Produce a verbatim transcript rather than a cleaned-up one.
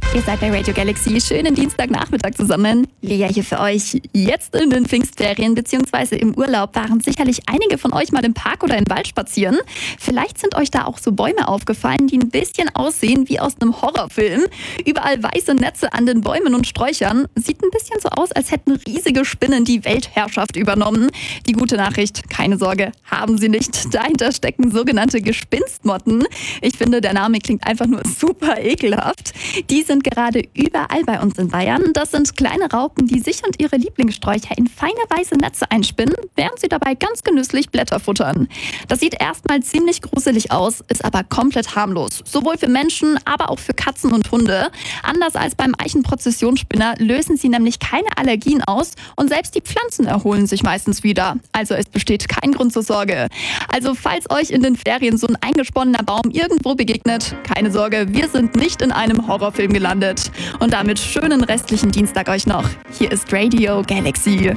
Ihr seid bei Radio Galaxy. Schönen Dienstagnachmittag zusammen. Lea hier für euch. Jetzt in den Pfingstferien bzw. im Urlaub waren sicherlich einige von euch mal im Park oder im Wald spazieren. Vielleicht sind euch da auch so Bäume aufgefallen, die ein bisschen aussehen wie aus einem Horrorfilm. Überall weiße Netze an den Bäumen und Sträuchern. Sieht ein bisschen so aus, als hätten riesige Spinnen die Weltherrschaft übernommen. Die gute Nachricht, keine Sorge, haben sie nicht. Dahinter stecken sogenannte Gespinstmotten. Ich finde, der Name klingt einfach nur super ekelhaft. Die sind gerade überall bei uns in Bayern. Das sind kleine Raupen, die sich und ihre Lieblingssträucher in feine weiße Netze einspinnen, während sie dabei ganz genüsslich Blätter futtern. Das sieht erstmal ziemlich gruselig aus, ist aber komplett harmlos. Sowohl für Menschen, aber auch für Katzen und Hunde. Anders als beim Eichenprozessionsspinner lösen sie nämlich keine Allergien aus und selbst die Pflanzen erholen sich meistens wieder. Also es besteht kein Grund zur Sorge. Also falls euch in den Ferien so ein eingesponnener Baum irgendwo begegnet, keine Sorge, wir sind nicht in einem Horrorfilm gelandet. Und damit schönen restlichen Dienstag euch noch. Hier ist Radio Galaxy.